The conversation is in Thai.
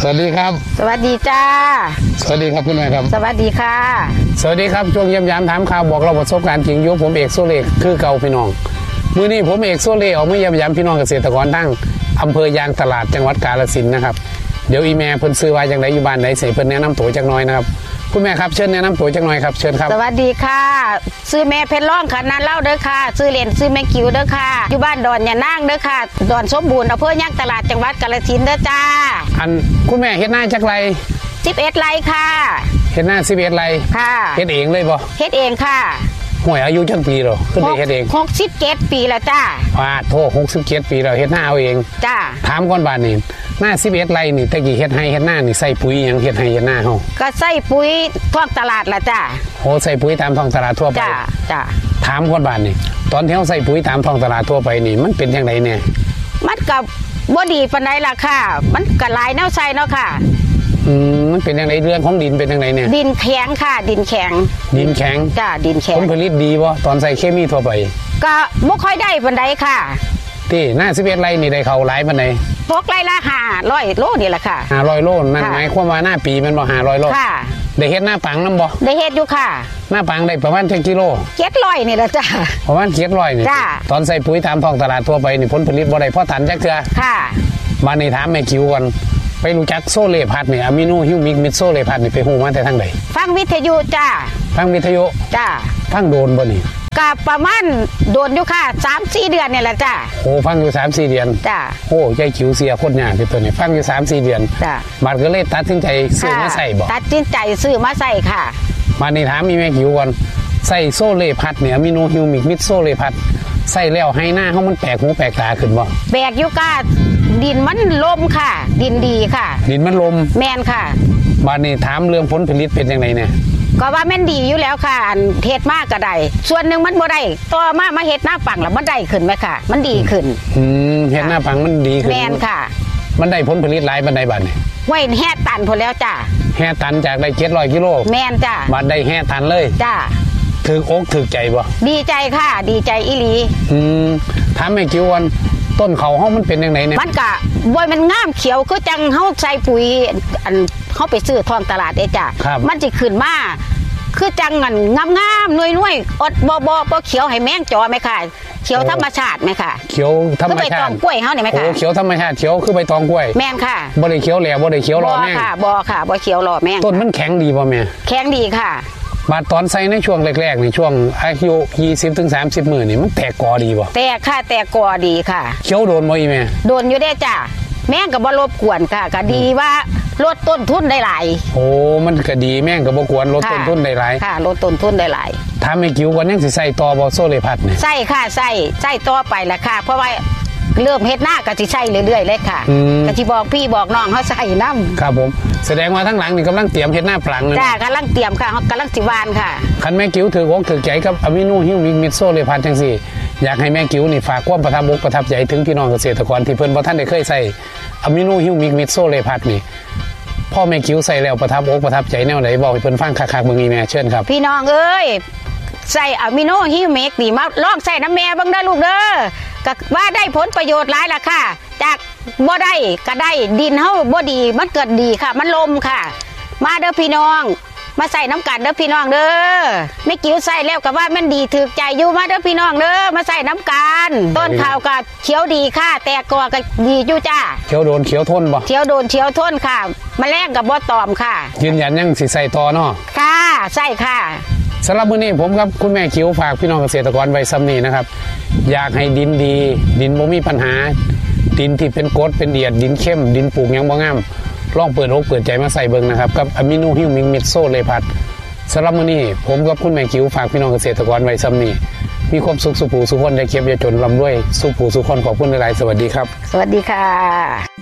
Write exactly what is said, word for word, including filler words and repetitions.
วัสดีครับสวัสดีจ้าสวัสดีครับคุณแม่ครับสวัสดีค่ะสวัสดีครับช่วงเยี่ยมยามถามข่าวบอกเราประสบการณ์จริงยุคผมเอกโซเล่คือเก่าพี่น้องมื้อนี้ผมเอกโซเล่ออกมาเยี่ยมยามพี่น้องเกษตรกรทั้งอำเภอยางตลาดจังหวัดกาฬสินธุ์นะครับเดี๋ยวอีแม่เพิ่นซื้อไว้จังไดอยู่บ้านไหนเสเพิ่นแนะนำตัวจักหน่อยนะครับคุณแม่ครับเชิญแนะนำตัวจักหน่อยครับเชิญครับสวัสดีค่ะซื้อแม่เพชรร้องค่ะนันเล่าเด้อค่ะซื้อเหรียญซื้อแม่กิ๋วเด้อค่ะอยู่บ้านดอนยะนางเด้อค่ะดอนสมบูรณ์อำเภอยางตลาดจังหวัดกาฬสินธุ์เด้อจ้าอันคุณแม่เฮ็ดหน้าจักไรสิบเอ็ดไร่ค่ะเฮ็ดหน้าสิบเอ็ดไรค่ะเฮ็ดเองเลยบ่เฮ็ดเองค่ะห่วยอายุจักปีหรอขึ้นไปเฮ็ดเองหกสิบเจ็ดปีแล้วจ้าว่าโทษหกสิบเจ็ดปีแล้วเฮ็ดหน้าเอาเองจ้าถามก่อนบาดนี้หน้าสิบเอ็ดไรนี่ตะกี้เฮ็ดให้เฮ็ดหน้านี่ใส่ปุ๋ยหยังเฮ็ดให้เฮ็ดหน้าเฮาก็ใส่ปุ๋ยท้องตลาดล่ะจ้าโหใส่ปุ๋ยตามท้องตลาดทั่วไปจ้าจ้าถามก่อนบาดนี้ตอนที่เฮาใส่ปุ๋ยตามท้องตลาดทั่วไปนี่มันเป็นจังไดเนี่ยมันก็บ่ดีปานใดล่ะค่ะมันก็หลายแนวใส่เนาะค่ะอืมมันเป็นยังไงเรื่องของดินเป็นยังไงเนี่ยดินแข็งค่ะดินแข็งดินแข็งจ้าดินแข็งผลผลิตดีป่ะตอนใส่เคมีทั่วไปก็บ่ค่อยได้ปานใดค่ะที่หน้าสิบเอ็ดไร่นี่ได้เขาหลายปานใดพกไร่ละห้าร้อยโลนี่แหละค่ะห้าร้อยโลนั่นหมายความว่าหน้าปีมันบ่ห้าร้อยโลค่ะได้เฮ็ดหน้าปังนำบ่ได้เฮ็ดอยู่ค่ะหน้าปังได้ประมาณจักกิโลเจ็ดร้อยนี่แหละจ้าประมาณเจ็ดร้อยนี่ตอนใส่ปุ๋ยตามท้องตลาดทั่วไปนี่ผลผลิตบ่ได้พอตันจักเทื่อค่ะมาในถามแม่คิวก่อนไปรู้จักโซเลพัดนี่อะมิโนฮิวมิกมิดโซเลพัดนี่ไปฮู้มาแต่ทางใดฟังวิทยุจ้าฟังวิทยุจ้าฟังโดนบ่นี่ก็ประมาณโดนอยู่ค่ะ สามสี่ เดือนนี่แหละจ้าโอ้ฟังอยู่ สามสี่ เดือนจ้าโอ้ใจคิวเสียคนยากคือตัวนี้ฟังอยู่ สามสี่ เดือนจ้าบัดก็เลยตัดสินใจซื้อมาใส่บ่ตัดสินใจซื้อมาใส่ค่ะมานี่ถามมีแม่คิวก่อนใส่โซเลพัดเนี่ยอะมิโนฮิวมิกมิดโซเลพัดใส่แล้วให้หน้าเฮามันแปลกหูแปลกตาขึ้นบ่แปลกอยู่ก้าดินมันลมค่ะดินดีค่ะดินมันลมแม่นค่ะบัดนี้ถามเรื่องผลผลิตเป็นจังไดเนี่ยก็ว่าแม่นดีอยู่แล้วค่ะเฮ็ดมากก็ได้ส่วนหนึ่งมันบ่ได้ต่อมามาเฮ็ดหน้าปังแล้วมันได้ขึ้นไหมค่ะมันดีขึ้นอืมเฮ็ดหน้าปังมันดีขึ้นแม่นค่ะมันได้ผลผลิตหลายปานใดบัดนี้ไว้แห่ตันพอแล้วจ้าแห่ตันจากได้เจ็ดร้อยกิโลแม่นจ้าบัดได้แห่ตันเลยจ้าถึกอกถึกใจบ่ดีใจค่ะดีใจอีหลีอืมถามแม่คิววันต้นเขาเฮามันเป็นจังไดเนี่ยมันก็บ่มันงามเขียวคือจังเฮาใส่ปุ๋ยอันเฮาไปซื้อท้องตลาดเด้จ้ามันสิขึ้นมาคือจังงันงามๆหน่วยๆอดบ่บ่บ่เขียวให้แมงจอไหมค่ะเขียวธรรมชาติไหมค่ะเขียวธรรมชาติคือใบตองกล้วยเฮานี่ไหมค่ะโอ้เขียวธรรมชาติเขียวคือใบตองกล้วยแม่นค่ะบ่ได้เขียวแหลวบ่ได้เขียวรอแม่งบ่ค่ะบ่ค่ะบ่เขียวรอแม่งต้นมันแข็งดีบ่แม่แข็งดีค่ะมาตอนใส่ในช่วงแรกๆนี่ช่วงอายุยี่สิบถึงสามสิบมื้อนี่มันแตกกอดีบ่แตกค่ะแตกกอดีค่ะเขียวโดนบ่อีแม่โดนอยู่ได้จ้ะแม่งก็บ่รบกวนค่ะก็ดีว่าลดต้นทุนได้หลายโอ้มันก็ดีแม่งก็บ่กวนลดต้นทุนได้หลายค่ะลดต้นทุนได้หลายถ้าไม่กิ้วก่อนยังสิใส่ต่อบ่โซเลพัดนี่ใส่ค่ะใส่ใส่ต่อไปละค่ะเพราะว่าเริ่มเฮ็ดหน้าก็สิใช้เรื่อยๆเลยค่ะก็สิบอกพี่บอกน้องเฮาใส่นำครับผมแสดงว่าทั้งหลังนี่กำลังเตรียมเฮ็ดหน้าปลังจ้ากำลังเตรียมค่ะกำลังสิวานค่ะคันแม่กิ้วถืออกถือใจกับอะมิโนฮิวมิกมิดโซเลพัดจังซี่อยากให้แม่กิ้วนี่ฝากความประทับอกประทับใจถึงพี่น้องเกษตรกรที่เพิ่นบ่ทันได้เคยใส่อะมิโนฮิวมิกมิดโซเลพัดนี่พ่อแม่กิ้วใส่แล้วประทับอกประทับใจแนวไหนบอกให้เพิ่นฟังคักๆเบิ่งอีแม่เชิญครับพี่น้องเอ้ยใส่อะมิโนฮิวมิกนี่มาลองใส่น้ำแม่เบิ่งเด้อลูกเด้อก็ว่าได้ผลประโยชน์หลายล่ะค่ะจากบ่ได้ก็ได้ดินเฮาบ่ดีมันเกิดดีค่ะมันลมค่ะมาเด้อพี่น้องมาใส่น้ำกันเด้อพี่น้องเด้อไม่กิ้วใส่แล้วก็ว่ามันดีถูกใจอยู่มาเด้อพี่น้องเด้อมาใส่น้ำกันต้นข้าวก็เขียวดีค่ะแต่กอก็ดีอยู่จ้าเขียวโดนเขียวทนบ่เขียวโดนเขียวทนค่ะแมลงกับบ่ตอมค่ะยืนยันยังสิใส่ต่อเนาะค่ะใส่ค่ะสำหรับมื้อนี้ผมกับคุณแม่คิวฝากพี่น้องเกษตรกรไว้ซ้ำนี้นะครับอยากให้ดินดีดินบ่มีปัญหาดินที่เป็นกรดเป็นเอียดดินเข้มดินปลูกยังบ่งามลองเปิดอกเปิดใจมาใส่เบิ่งนะครับกับอะมิโนฮิวมิกมิดโซเลพัดสำหรับมื้อนี้ผมกับคุณแม่คิวฝากพี่น้องเกษตรกรไว้ซ้ำนี้มีความสุขสุขผู้สุขคนอย่าเก็บอย่าจนร่ำรวยสุขผู้สุขคนขอบคุณหลายๆสวัสดีครับสวัสดีค่ะ